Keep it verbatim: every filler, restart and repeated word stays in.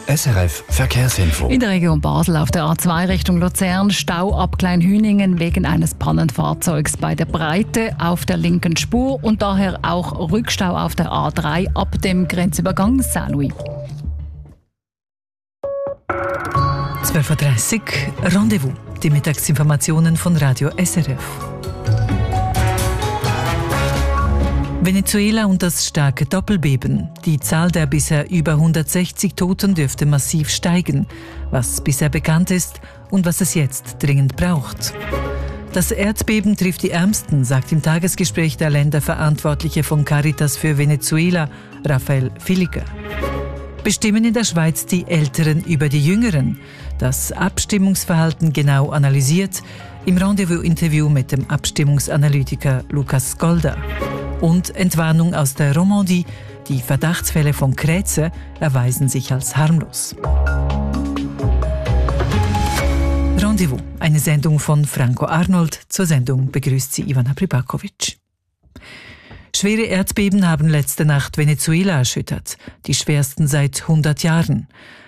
S R F Verkehrsinfo. In der Region Basel auf der A zwei Richtung Luzern Stau ab Kleinhüningen wegen eines Pannenfahrzeugs bei der Breite auf der linken Spur und daher auch Rückstau auf der A drei ab dem Grenzübergang Saint-Louis. zwölf Uhr dreißig Rendezvous, die Mittagsinformationen von Radio S R F. Venezuela und das starke Doppelbeben. Die Zahl der bisher über hundertsechzig Toten dürfte massiv steigen, was bisher bekannt ist und was es jetzt dringend braucht. Das Erdbeben trifft die Ärmsten, sagt im Tagesgespräch der Länderverantwortliche von Caritas für Venezuela, Rafael Filiger. Bestimmen in der Schweiz die Älteren über die Jüngeren? Das Abstimmungsverhalten genau analysiert im Rendezvous-Interview mit dem Abstimmungsanalytiker Lukas Golda. Und Entwarnung aus der Romandie, die Verdachtsfälle von Krätze erweisen sich als harmlos. Rendezvous, eine Sendung von Franco Arnold. Zur Sendung begrüßt sie Ivana Pribakovic. Schwere Erdbeben haben letzte Nacht Venezuela erschüttert, die schwersten seit hundert Jahren.